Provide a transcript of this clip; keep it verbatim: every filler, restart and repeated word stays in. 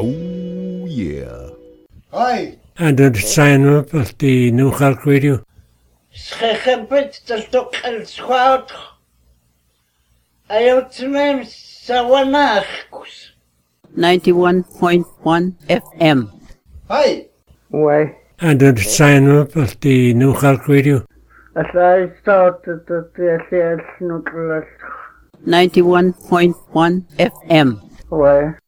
Oh, yeah. Hi. And the sign up of the New Halk Radio. Schechempet del tokel squad. Ayotnem sawanachkus. ninety-one point one F M. Hi. Why? And the sign up of the New Halk Radio. As I started at the S E S nuclear. ninety-one point one F M. Why?